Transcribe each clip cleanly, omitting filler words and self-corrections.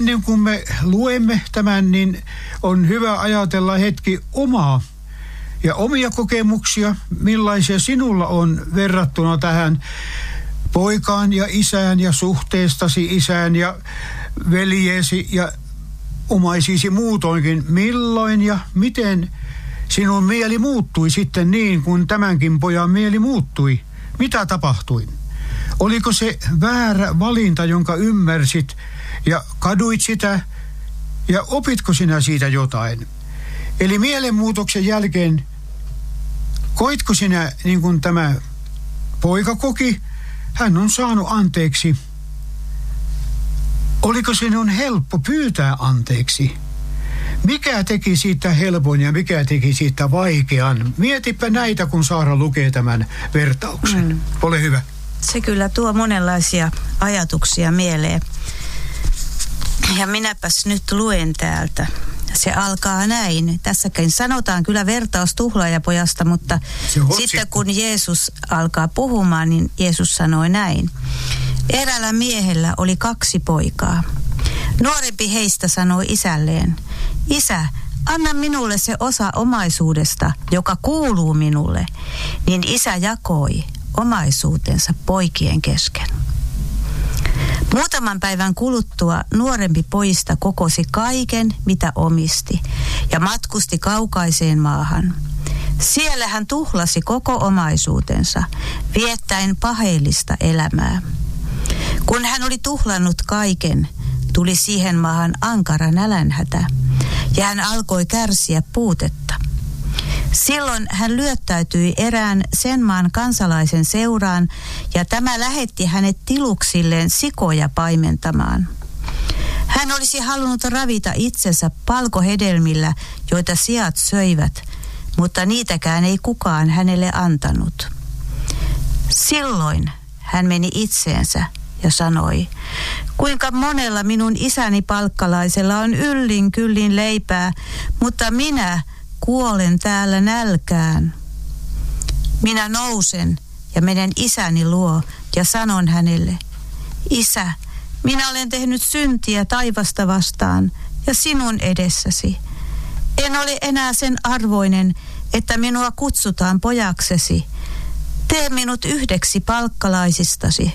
Ennen kuin me luemme tämän, niin on hyvä ajatella hetki omaa ja omia kokemuksia, millaisia sinulla on verrattuna tähän poikaan ja isään ja suhteestasi isään ja veljeesi ja omaisisi muutoinkin. Milloin ja miten sinun mieli muuttui sitten niin, kuin tämänkin pojan mieli muuttui? Mitä tapahtui? Oliko se väärä valinta, jonka ymmärsit ja kaduit sitä ja opitko sinä siitä jotain? Eli mielenmuutoksen jälkeen koitko sinä niin kuin tämä poika koki, hän on saanut anteeksi. Oliko sinun helppo pyytää anteeksi? Mikä teki siitä helpon ja mikä teki siitä vaikean? Mietipä näitä, kun Saara lukee tämän vertauksen. Ole hyvä. Se kyllä tuo monenlaisia ajatuksia mieleen. Ja minäpäs nyt luen täältä. Se alkaa näin. Tässäkin sanotaan kyllä vertaus tuhlaajapojasta, mutta sitten kun Jeesus alkaa puhumaan, niin Jeesus sanoi näin. Eräällä miehellä oli 2 poikaa. Nuorempi heistä sanoi isälleen, Isä, anna minulle se osa omaisuudesta, joka kuuluu minulle. Niin isä jakoi omaisuutensa poikien kesken. Muutaman päivän kuluttua nuorempi pojista kokosi kaiken, mitä omisti, ja matkusti kaukaiseen maahan. Siellä hän tuhlasi koko omaisuutensa, viettäen paheellista elämää. Kun hän oli tuhlannut kaiken, tuli siihen maahan ankara nälänhätä, ja hän alkoi kärsiä puutetta. Silloin hän lyöttäytyi erään sen maan kansalaisen seuraan, ja tämä lähetti hänet tiluksilleen sikoja paimentamaan. Hän olisi halunnut ravita itsensä palkohedelmillä, joita siat söivät, mutta niitäkään ei kukaan hänelle antanut. Silloin hän meni itseensä ja sanoi, kuinka monella minun isäni palkkalaisella on yllin kyllin leipää, mutta minä kuolen täällä nälkään. Minä nousen ja menen isäni luo ja sanon hänelle, Isä, minä olen tehnyt syntiä taivasta vastaan ja sinun edessäsi. En ole enää sen arvoinen, että minua kutsutaan pojaksesi. Tee minut yhdeksi palkkalaisistasi.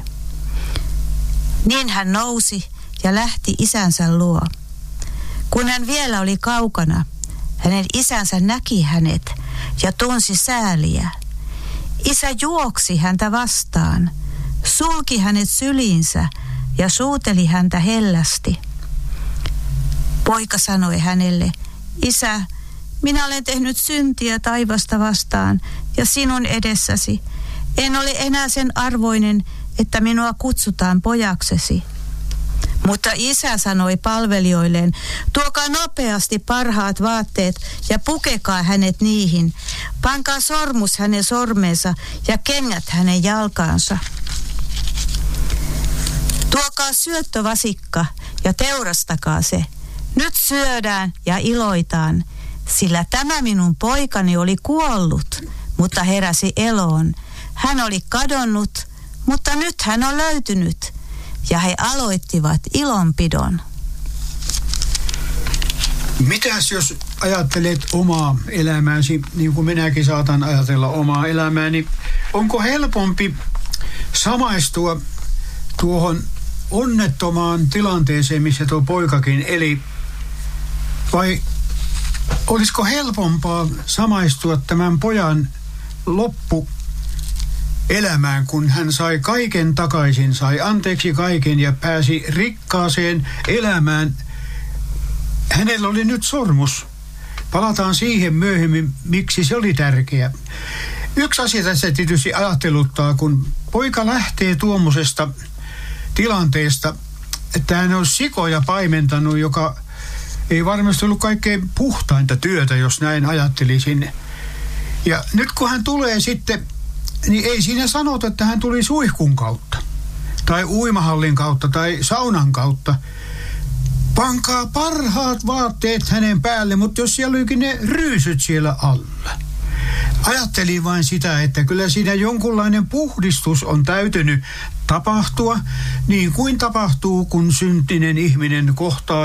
Niin hän nousi ja lähti isänsä luo. Kun hän vielä oli kaukana, hänen isänsä näki hänet ja tunsi sääliä. Isä juoksi häntä vastaan, sulki hänet syliinsä ja suuteli häntä hellästi. Poika sanoi hänelle, Isä, minä olen tehnyt syntiä taivasta vastaan ja sinun edessäsi. En ole enää sen arvoinen, että minua kutsutaan pojaksesi. Mutta isä sanoi palvelijoilleen, tuokaa nopeasti parhaat vaatteet ja pukekaa hänet niihin. Pankaa sormus hänen sormeensa ja kengät hänen jalkaansa. Tuokaa syöttövasikka ja teurastakaa se. Nyt syödään ja iloitaan, sillä tämä minun poikani oli kuollut, mutta heräsi eloon. Hän oli kadonnut, mutta nyt hän on löytynyt. Ja he aloittivat ilonpidon. Mitäs jos ajattelet omaa elämääsi, niin kuin minäkin saatan ajatella omaa elämääni, onko helpompi samaistua tuohon onnettomaan tilanteeseen, missä tuo poikakin eli, vai olisiko helpompaa samaistua tämän pojan loppuelämään, kun hän sai kaiken takaisin, sai anteeksi kaiken ja pääsi rikkaaseen elämään. Hänellä oli nyt sormus. Palataan siihen myöhemmin, miksi se oli tärkeä. Yksi asia tässä tietysti ajatteluttaa, kun poika lähtee tuommoisesta tilanteesta, että hän on sikoja paimentanut, joka ei varmasti ollut kaikkein puhtainta työtä, jos näin ajattelisin. Ja nyt kun hän tulee sitten, niin ei siinä sanota, että hän tuli suihkun kautta, tai uimahallin kautta, tai saunan kautta. Pankaa parhaat vaatteet hänen päälle, mutta jos siellä olikin ne ryysyt siellä alla. Ajattelin vain sitä, että kyllä siinä jonkunlainen puhdistus on täytynyt tapahtua, niin kuin tapahtuu, kun syntinen ihminen kohtaa